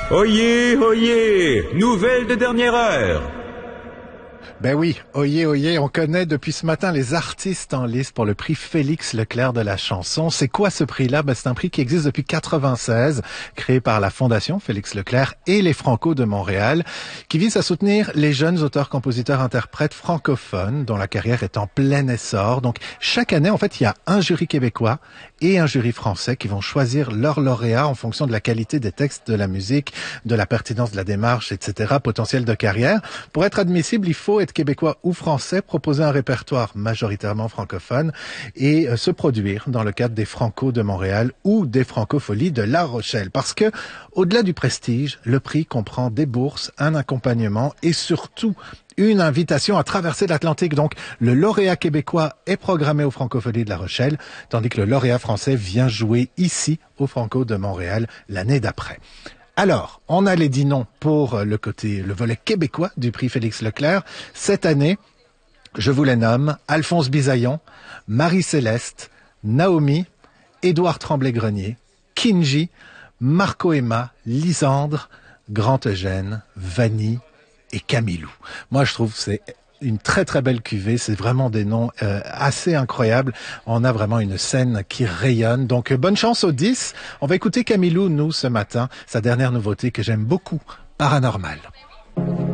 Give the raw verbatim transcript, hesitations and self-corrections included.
Oyez, oyez, nouvelle de dernière heure. Ben oui, oyez, oyez, on connaît depuis ce matin les artistes en lice pour le prix Félix Leclerc de la chanson. C'est quoi ce prix-là? Ben c'est un prix qui existe depuis quatre-vingt-seize, créé par la Fondation Félix Leclerc et les Franco de Montréal, qui vise à soutenir les jeunes auteurs, compositeurs, interprètes francophones dont la carrière est en plein essor. Donc chaque année, en fait, il y a un jury québécois et un jury français qui vont choisir leur lauréat en fonction de la qualité des textes, de la musique, de la pertinence de la démarche, et cetera, potentiel de carrière. Pour être admissible, il faut être québécois ou français, proposer un répertoire majoritairement francophone et euh, se produire dans le cadre des Franco de Montréal ou des Francopholies de La Rochelle. Parce que, au-delà du prestige, le prix comprend des bourses, un accompagnement et surtout une invitation à traverser l'Atlantique. Donc, le lauréat québécois est programmé aux Francopholies de La Rochelle, tandis que le lauréat français vient jouer ici aux Franco de Montréal l'année d'après. Alors, on a les dix noms pour le côté, le volet québécois du prix Félix Leclerc. Cette année, je vous les nomme: Alphonse Bisaillon, Marie-Céleste, Naomi, Édouard Tremblay-Grenier, Kinji, Marco Emma, Lisandre, Grand Eugène, Vanny et Camilou. Moi, je trouve que c'est une très très belle cuvée, c'est vraiment des noms euh, assez incroyables. On a vraiment une scène qui rayonne. Donc euh, bonne chance aux dix. On va écouter Camilou, nous, ce matin, sa dernière nouveauté que j'aime beaucoup, Paranormal.